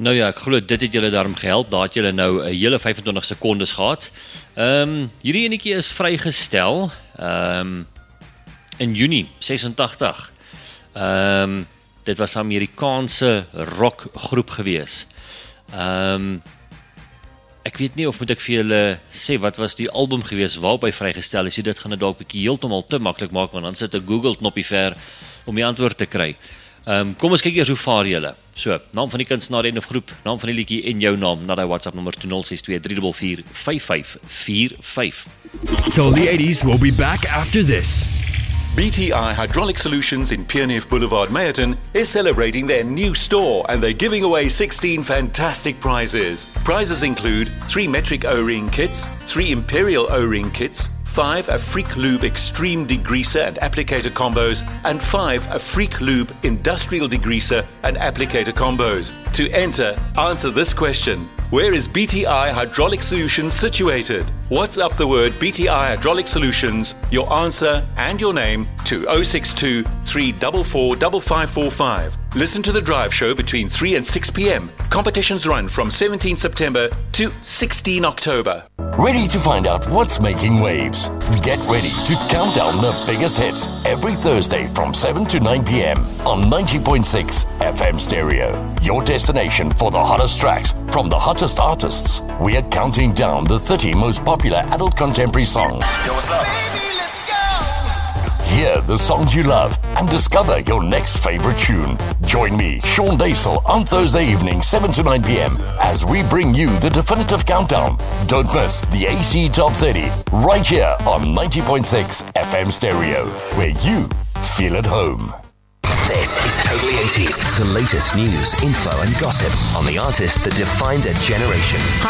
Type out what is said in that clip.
Nou ja, ek glo dit het julle daarom gehelp. Daar het julle nou 'n hele 25 sekondes gehad. Hierdie enetjie is vrygestel in Junie 86. Dit was 'n Amerikaanse rockgroep gewees. Ek weet nie of moet ek vir julle sê wat was die album gewees waarop hy vrygestel is. Dit gaan dit dalk bietjie heeltemal te maklik maak, want dan sit 'n Google knoppie ver om die antwoord te kry. Kom ons kyk eers hoe vaar julle. So, naam van die kunstenaar en of groep, naam van die liedjie en jou naam na die WhatsApp nommer 2062445545. Totally 80s will be back after this. BTI Hydraulic Solutions in Pierneef Boulevard, Meyerton is celebrating their new store and they're giving away 16 fantastic prizes. Prizes include 3 metric O-ring kits, 3 Imperial O-ring kits, 5 Afrique Lube Extreme Degreaser and Applicator Combos, and 5 Afrique Lube Industrial Degreaser and Applicator Combos. To enter, answer this question. Where is BTI Hydraulic Solutions situated? WhatsApp the word BTI Hydraulic Solutions, your answer and your name to 062 344 5545. Listen to the drive show between 3 and 6 p.m. Competitions run from 17 September to 16 October. Ready to find out what's making waves? Get ready to count down the biggest hits every Thursday from 7 to 9 p.m. on 90.6 FM Stereo. Your destination for the hottest tracks from the hottest artists. We are counting down the 30 most popular adult contemporary songs. Yo, what's up? Hear the songs you love and discover your next favorite tune. Join me, Sean Daisel, on Thursday evening, 7 to 9 p.m. as we bring you the definitive countdown. Don't miss the AC Top 30 right here on 90.6 FM Stereo, where you feel at home. This is Totally 80s, the latest news, info and gossip on the artists that defined a generation.